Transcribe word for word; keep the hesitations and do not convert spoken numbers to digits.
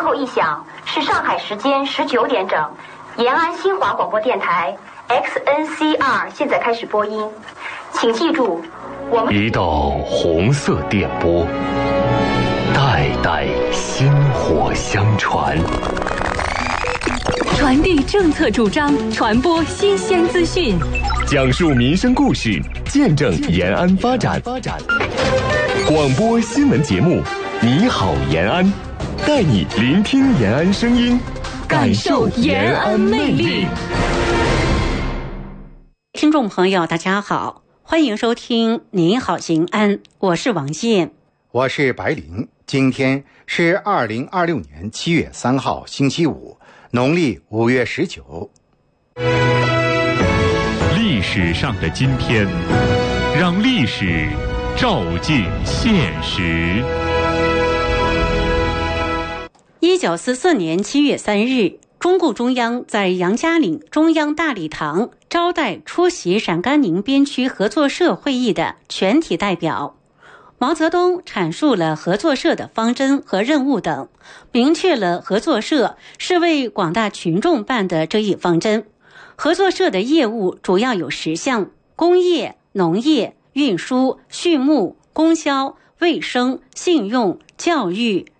后一响是上海时间十九点整，延安新华广播电台 X N C R 现在开始播音，请记住，我们一道红色电波，代代薪火相传， 传递政策主张，传播新鲜资讯， 讲述民生故事，见证延安发展。广播新闻节目，你好延安，带你聆听延安声音，感受延安魅力。 听众朋友大家好，欢迎收听您好延安，我是王燕， 我是白灵。今天是二零二六年七月三号星期五，农历五月十九。 历史上的今天，让历史照进现实。 一九四四年七月三日，中共中央在杨家岭中央大礼堂招待出席陕甘宁边区合作社会议的全体代表。毛泽东阐述了合作社的方针和任务等，明确了合作社是为广大群众办的这一方针。合作社的业务主要有十项：工业、农业、运输、畜牧、供销、卫生、信用、教育、